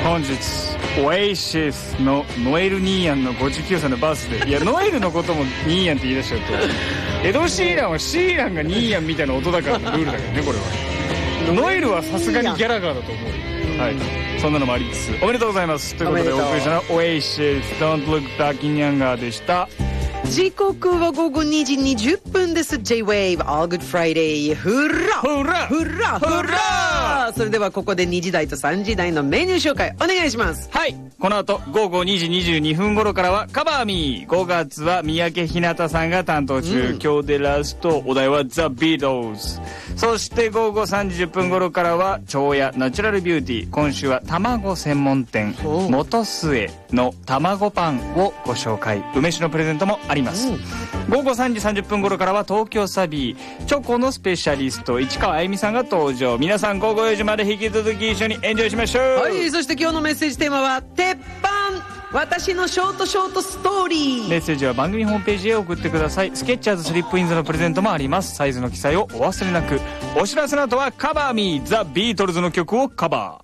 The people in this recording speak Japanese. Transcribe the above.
本日オエイシスのノエル・ニーヤンの59歳のバースデー。いやノエルのこともニーヤンって言い出しちゃうと、エド・シーランはシーランがニーヤンみたいな音だからのルールだけどね、これは。ノエルはさすがにギャラガーだと思う。はい、そんなのもありつつおめでとうございます。ということでお送りしたのはオエイシス Don't Look Back in Anger でした。 時刻は午後2時20分です。 J-Wave All Good Friday フラフラフラフラ。それではここで2時台と3時台のメニュー紹介お願いします。 はい、この後午後2時22分頃からはカバーミー。5月は三宅ひなたさんが担当中、今日でラスト。お題は The Beatles。そして午後3時10分頃からは長屋ナチュラルビューティー。今週は卵専門店元末の卵パンをご紹介。梅酒のプレゼントもあります。午後3時30分頃からは東京サビーチョコのスペシャリスト市川あゆみさんが登場。皆さん午後4時まで引き続き一緒にエンジョイしましょう。 はい、そして今日のメッセージテーマは鉄板、私のショートストーリー。 メッセージは番組ホームページへ送ってください。スケッチャーズスリップインズのプレゼントもあります。サイズの記載をお忘れなく。お知らせの後はカバーミーザ・ビートルズの曲をカバー。